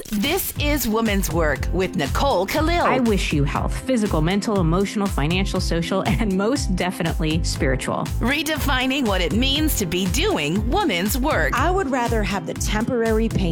This is Woman's Work with Nicole Khalil. I wish you health, physical, mental, emotional, financial, social, and most definitely spiritual. Redefining what it means to be doing woman's work. I would rather have the temporary pain